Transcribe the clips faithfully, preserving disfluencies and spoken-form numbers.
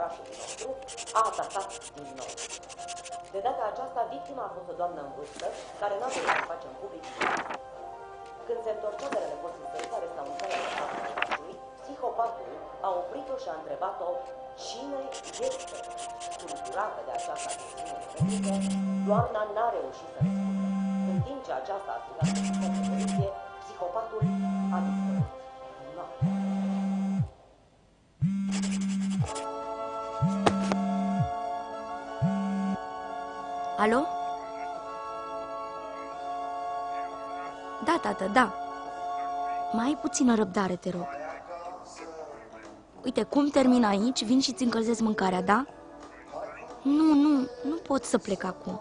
orașului nostru, a atacat din nou. De data aceasta, victima a fost o doamnă în vârstă, care n-a vrut să facem public. Când se întorcea de la nepoții săi, care stau în sala de față a orașului, psihopatul a oprit-o și a întrebat-o cine este. Tulburată de această acțiune, doamna n-a reușit să răspundă. În timp ce aceasta a strigat de poliție, psihopatul a dispărut. Noaptea. Alo? Da, tată, da. Mai ai puțină răbdare, te rog. Uite, cum termin aici, vin și îți încălzesc mâncarea, da? Nu, nu, nu pot să plec acum.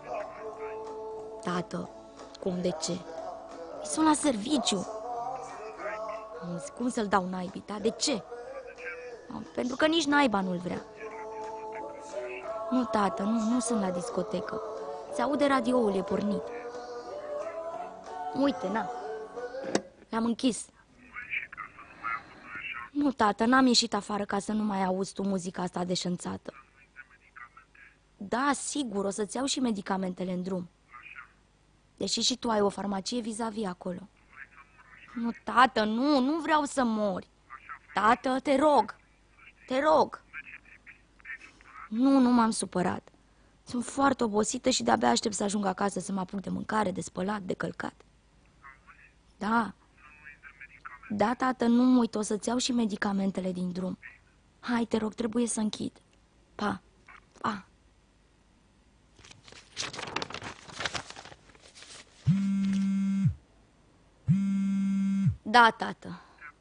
Tată, cum, de ce? Sunt la serviciu. Cum să-l dau naibii, da? De ce? Pentru că nici naiba nu-l vrea. Nu, tată, nu, nu sunt la discotecă. Se aude radioul, e pornit. Uite, na, l-am închis. Nu, tată, n-am ieșit afară ca să nu mai auzi tu muzica asta deșanțată. Da, sigur, o să-ți iau și medicamentele în drum. Deși și tu ai o farmacie vis-a-vis acolo. Nu, tată, nu, nu vreau să mori. Tată, te rog, te rog. Nu, nu m-am supărat. Sunt foarte obosită și de-abia aștept să ajung acasă să mă apuc de mâncare, de spălat, de călcat. Da. Da, tată, nu mă uit, o să-ți iau și medicamentele din drum. Hai, te rog, trebuie să închid. Pa, pa. Da, tată.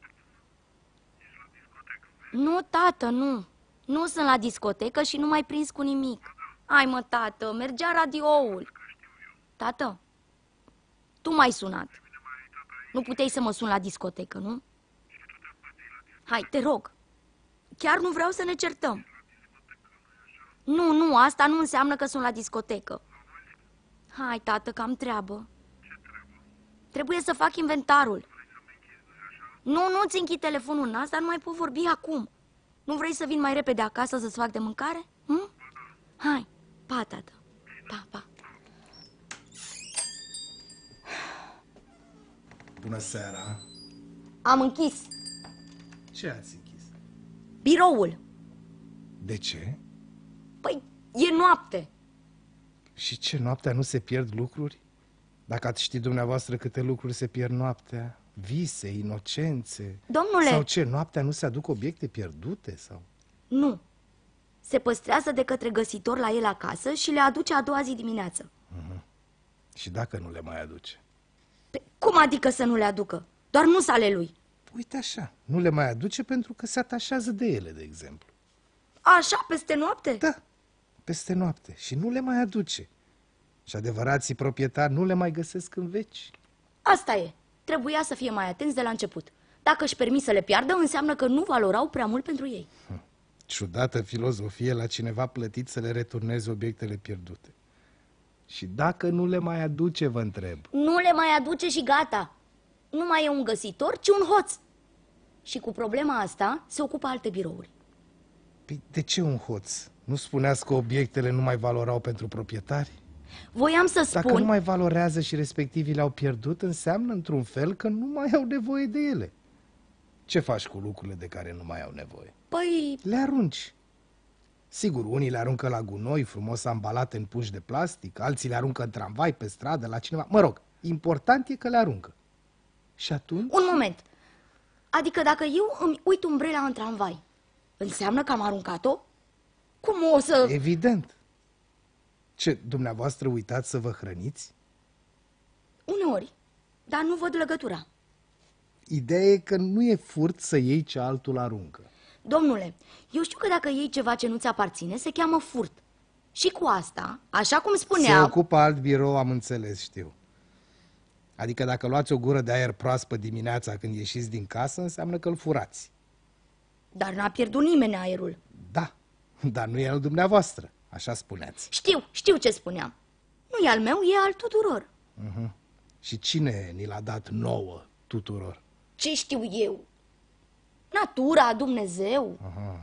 Nu, tată, nu. Nu sunt la discotecă și nu m-ai prins cu nimic. Hai, mă, tată, mergea radioul. Tată, tu m-ai sunat. Nu puteai să mă sun la discotecă, nu? Hai, te rog. Chiar nu vreau să ne certăm. Nu, nu, asta nu înseamnă că sunt la discotecă. Hai, tată, că am treabă. Trebuie să fac inventarul. Nu, nu-ți închid telefonul în asta, nu mai pot vorbi acum. Nu vrei să vin mai repede acasă să-ți fac de mâncare? Hm? Hai, pa, tată. Pa, pa. Bună seara. Am închis. Ce ați închis? Biroul. De ce? Păi, e noapte. Și ce, noaptea nu se pierd lucruri? Dacă ați ști dumneavoastră câte lucruri se pierd noaptea, vise, inocențe... Domnule... Sau ce, noaptea nu se aduc obiecte pierdute, sau... Nu. Se păstrează de către găsitor la el acasă și le aduce a doua zi dimineață. Uh-huh. Și dacă nu le mai aduce? Pe, cum adică să nu le aducă? Doar nu ale lui. Uite așa, nu le mai aduce pentru că se atașează de ele, de exemplu. Așa, peste noapte? Da, peste noapte. Și nu le mai aduce. Și adevărații proprietari nu le mai găsesc în veci. Asta e. Trebuia să fie mai atenți de la început. Dacă își permit să le piardă, înseamnă că nu valorau prea mult pentru ei. Hm. Ciudată filozofie la cineva plătit să le returneze obiectele pierdute. Și dacă nu le mai aduce, vă întreb. Nu le mai aduce și gata. Nu mai e un găsitor, ci un hoț. Și cu problema asta se ocupă alte birouri. Păi de ce un hoț? Nu spuneați că obiectele nu mai valorau pentru proprietari? Voiam să spun... Dacă nu mai valorează și respectivii le-au pierdut, înseamnă într-un fel că nu mai au nevoie de ele. Ce faci cu lucrurile de care nu mai au nevoie? Păi... Le arunci. Sigur, unii le aruncă la gunoi, frumos ambalate în pungi de plastic, alții le aruncă în tramvai, pe stradă, la cineva. Mă rog, important e că le aruncă. Și atunci? Un moment. Adică dacă eu îmi uit umbrela în tramvai, înseamnă că am aruncat-o? Cum o să... Evident. Ce, dumneavoastră uitați să vă hrăniți? Uneori, dar nu văd legătura. Ideea e că nu e furt să iei ce altul aruncă. Domnule, eu știu că dacă iei ceva ce nu-ți aparține, se cheamă furt. Și cu asta, așa cum spuneam... Se ocupă alt birou, am înțeles, știu. Adică dacă luați o gură de aer proaspăt dimineața când ieșiți din casă, înseamnă că îl furați. Dar n-a pierdut nimeni aerul. Da, dar nu e al dumneavoastră, așa spuneați. Știu, știu ce spuneam. Nu e al meu, e al tuturor. Uh-huh. Și cine ni l-a dat nouă tuturor? Ce știu eu? Natura, Dumnezeu. Uh-huh.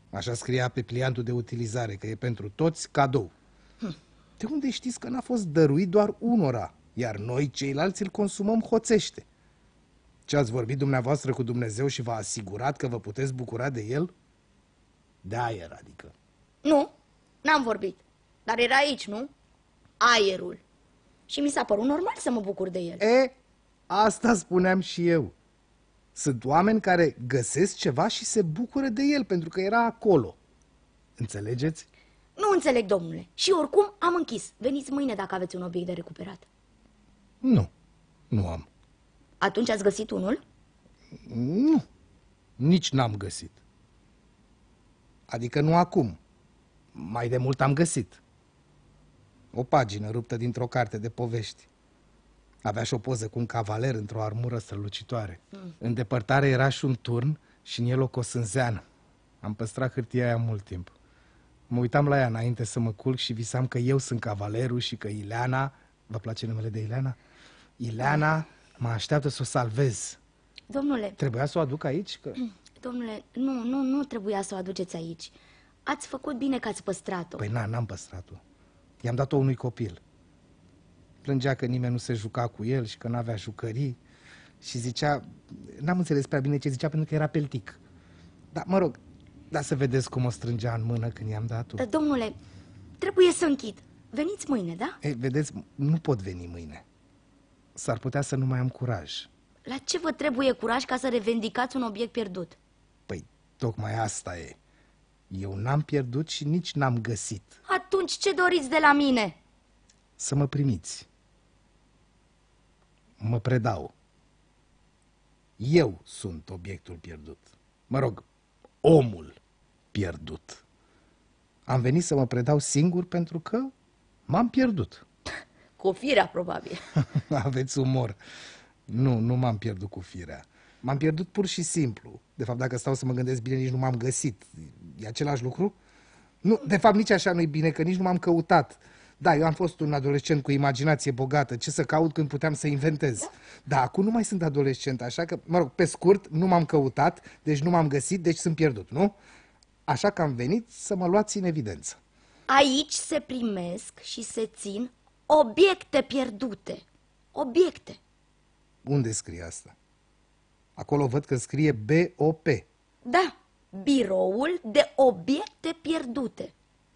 Așa scria pe pliantul de utilizare, că e pentru toți cadou. Hm. De unde știți că n-a fost dăruit doar unora, iar noi, ceilalți, îl consumăm hoțește? Ce ați vorbit dumneavoastră cu Dumnezeu și v-a asigurat că vă puteți bucura de el? De aer, adică. Nu, n-am vorbit. Dar era aici, nu? Aerul. Și mi s-a părut normal să mă bucur de el. E, asta spuneam și eu. Sunt oameni care găsesc ceva și se bucură de el, pentru că era acolo. Înțelegeți? Nu înțeleg, domnule. Și oricum am închis. Veniți mâine dacă aveți un obiect de recuperat. Nu, nu am. Atunci ați găsit unul? Nu, nici n-am găsit. Adică nu acum. Mai de mult am găsit. O pagină ruptă dintr-o carte de povești. Avea și o poză cu un cavaler într-o armură strălucitoare. Mm. În depărtare era și un turn și în el o cosânzeană. Am păstrat hârtia aia mult timp. Mă uitam la ea înainte să mă culc și visam că eu sunt cavalerul și că Ileana... Vă place numele de Ileana? Ileana mă așteaptă să o salvez. Domnule... Trebuia să o aduc aici? Că... Domnule, nu, nu, nu trebuia să o aduceți aici. Ați făcut bine că ați păstrat-o. Păi na, n-am păstrat-o. I-am dat-o unui copil. Plângea că nimeni nu se juca cu el și că n-avea jucării. Și zicea... N-am înțeles prea bine ce zicea, pentru că era peltic. Dar, mă rog, dar să vedeți cum o strângea în mână când i-am dat-o. Domnule, trebuie să închid. Veniți mâine, da? Ei, vedeți, nu pot veni mâine. S-ar putea să nu mai am curaj. La ce vă trebuie curaj ca să revendicați un obiect pierdut? Păi, tocmai asta e. Eu n-am pierdut și nici n-am găsit. Atunci ce doriți de la mine? Să mă primiți. Mă predau. Eu sunt obiectul pierdut. Mă rog, omul pierdut. Am venit să mă predau singur pentru că m-am pierdut. Cu firea, probabil. Aveți umor. Nu, nu m-am pierdut cu firea. M-am pierdut pur și simplu. De fapt, dacă stau să mă gândesc bine, nici nu m-am găsit. E același lucru? Nu, de fapt, nici așa nu-i bine, că nici nu m-am căutat. Da, eu am fost un adolescent cu imaginație bogată. Ce să caut când puteam să inventez? Da, acum nu mai sunt adolescent, așa că, mă rog, pe scurt, nu m-am căutat, deci nu m-am găsit, deci sunt pierdut, nu? Așa că am venit să mă luați în evidență. Aici se primesc și se țin obiecte pierdute. Obiecte. Unde scrie asta? Acolo văd că scrie B O P. Da, biroul de obiecte pierdute.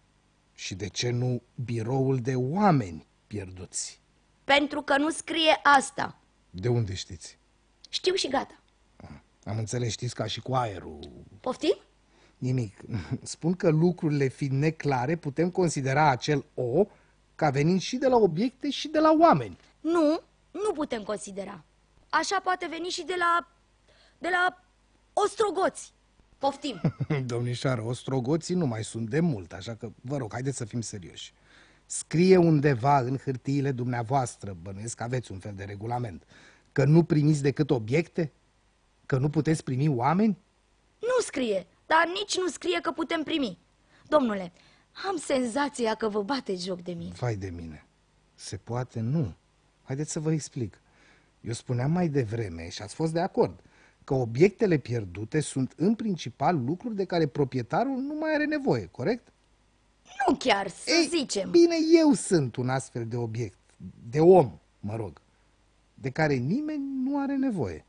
Și de ce nu biroul de oameni pierduți? Pentru că nu scrie asta. De unde știți? Știu și gata. Am înțeles, știți, ca și cu aerul. Poftim? Nimic. Spun că lucrurile fiind neclare, putem considera acel O ca venind și de la obiecte și de la oameni. Nu, nu putem considera. Așa poate veni și de la... de la ostrogoți. Poftim. Domnișoară, ostrogoții nu mai sunt de mult, așa că, vă rog, haideți să fim serioși. Scrie undeva în hârtiile dumneavoastră, bănuiesc că aveți un fel de regulament, că nu primiți decât obiecte? Că nu puteți primi oameni? Nu scrie, dar nici nu scrie că putem primi. Domnule, am senzația că vă bateți joc de mine. Vai de mine. Se poate? Nu. Haideți să vă explic. Eu spuneam mai devreme, și ați fost de acord, că obiectele pierdute sunt în principal lucruri de care proprietarul nu mai are nevoie, corect? Nu chiar, să Ei, zicem. Bine, eu sunt un astfel de obiect, de om, mă rog, de care nimeni nu are nevoie.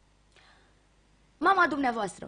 Mama dumneavoastră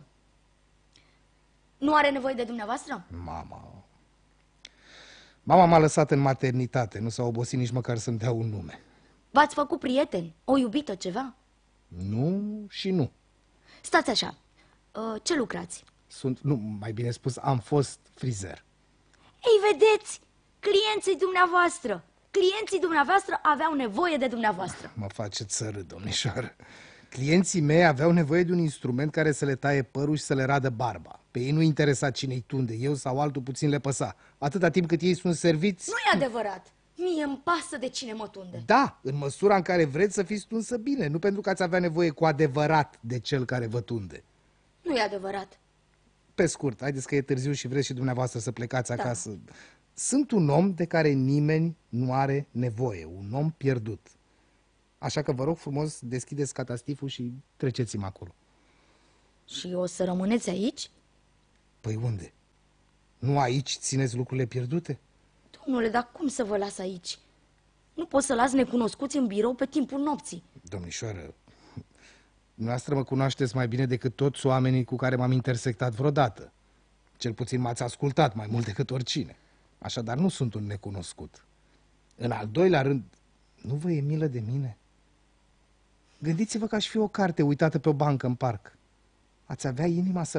nu are nevoie de dumneavoastră? Mama... Mama m-a lăsat în maternitate, nu s-a obosit nici măcar să-mi dea un nume. V-ați făcut prieteni? O iubită ceva? Nu și nu. Stați așa, uh, ce lucrați? Sunt, nu, mai bine spus, am fost frizer. Ei, vedeți, clienții dumneavoastră, clienții dumneavoastră aveau nevoie de dumneavoastră. Mă faceți să râd, domnișoară. Clienții mei aveau nevoie de un instrument care să le taie părul și să le radă barba. Pe ei nu interesa cine-i tunde, eu sau altul puțin le păsa. Atâta timp cât ei sunt serviți... Nu-i adevărat. Mie îmi pasă de cine mă tunde. Da, în măsura în care vreți să fiți tunsă bine, nu pentru că ați avea nevoie cu adevărat de cel care vă tunde. Nu-i adevărat. Pe scurt, haideți că e târziu și vreți și dumneavoastră să plecați Da. acasă. Sunt un om de care nimeni nu are nevoie, un om pierdut. Așa că vă rog frumos, deschideți catastiful și treceți-mă acolo. Și o să rămâneți aici? Păi unde? Nu aici țineți lucrurile pierdute? Domnule, dar cum să vă las aici? Nu pot să las necunoscuți în birou pe timpul nopții. Domnișoară, dumneavoastră mă cunoașteți mai bine decât toți oamenii cu care m-am intersectat vreodată. Cel puțin m-ați ascultat mai mult decât oricine. Așadar nu sunt un necunoscut. În al doilea rând, nu vă e milă de mine? Gândiți-vă că aș fi o carte uitată pe o bancă în parc. Ați avea inima să